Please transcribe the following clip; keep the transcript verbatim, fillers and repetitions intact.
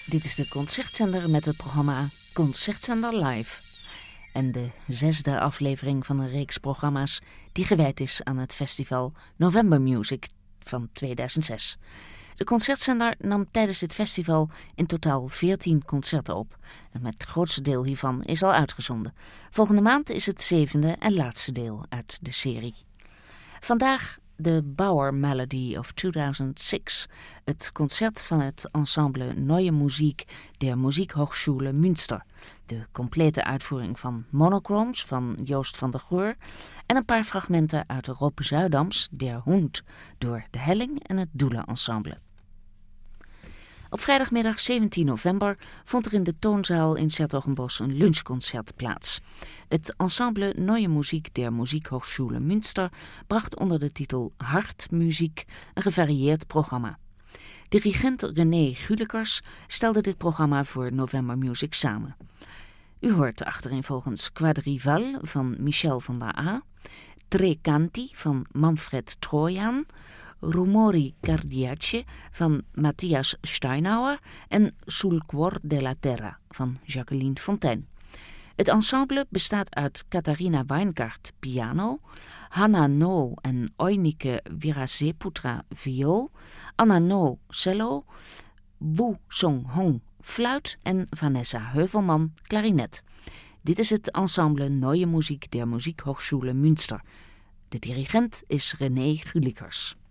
Dit is de Concertzender met het programma Concertzender Live. En de zesde aflevering van een reeks programma's die gewijd is aan het festival November Music van tweeduizend zes. De Concertzender nam tijdens dit festival in totaal veertien concerten op. En het grootste deel hiervan is al uitgezonden. Volgende maand is het zevende en laatste deel uit de serie. Vandaag de Bauer Melody of tweeduizend zes, het concert van het ensemble Neue Musik der Musikhochschule Münster. De complete uitvoering van Monochromes van Joost van der Goor en een paar fragmenten uit Rob Zuidams Der Hund door De Helling en het Doelen Ensemble. Op vrijdagmiddag zeventien november vond er in de Toonzaal in 's-Hertogenbosch een lunchconcert plaats. Het ensemble Neue Musik der Musikhochschule Münster bracht onder de titel Hartmuziek een gevarieerd programma. Dirigent René Gulikers stelde dit programma voor November Music samen. U hoort achtereenvolgens Quadrival van Michel van der A, Tre Canti van Manfred Trojan, Rumori Cardiace van Matthias Steinauer en Sul Cuor della Terra van Jacqueline Fontaine. Het ensemble bestaat uit Katharina Weingart piano, Hanna No en Oinike Viraseputra viool, Anna No cello, Wu Song Hong fluit en Vanessa Heuvelman klarinet. Dit is het ensemble Neue Musik der Musikhochschule Münster. De dirigent is René Gulikers.